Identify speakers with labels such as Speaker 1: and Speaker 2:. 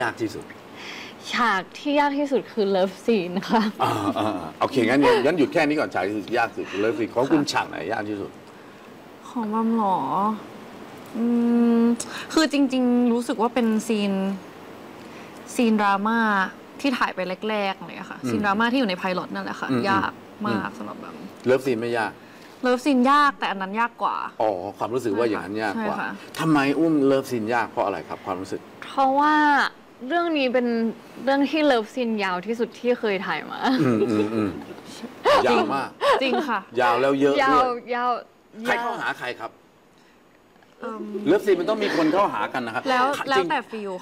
Speaker 1: ยากที่สุด
Speaker 2: ฉากที่ยากที่สุดคือเลิฟซีนค่ะ
Speaker 1: โอเคงั้นหยุดแค่นี้ก่อนฉากที่สุดยากสุดเลิฟซีนของคุณฉากไหนยากที่สุด
Speaker 3: ของมัมหรอคือจริงๆรู้สึกว่าเป็นซีนดราม่าที่ถ่ายไปแรกๆเลยอะค่ะซีนดราม่าที่อยู่ในไพลอตนั่นแหละค่ะยากมากสำหรับแบบ
Speaker 1: เลิฟซีนไม่ยาก
Speaker 3: เลิฟซีนยากแต่อันนั้นยากกว่า
Speaker 1: อ๋อความรู้สึกว่าอย่างนั้นยากกว่า
Speaker 3: ใช่ค่ะ
Speaker 1: ทำไมอุ้มเลิฟซีนยากเพราะอะไรครับความรู้สึก
Speaker 2: เพราะว่าเรื่องนี้เป็นเรื่องที่เลิฟซีนยาวที่สุดที่เคยถ่ายมา
Speaker 1: ยาวมาก
Speaker 3: จริงค่ะ
Speaker 1: ยาวแล้วเยอะ
Speaker 2: ยา
Speaker 1: ด้
Speaker 2: ว
Speaker 1: วย
Speaker 2: ยาว
Speaker 1: ใครเข้าหาใครครับ เลิฟซีนมันต้องมีคนเข้าหากันนะครับ
Speaker 3: แล้ว
Speaker 1: จริง
Speaker 3: แต่ฟิล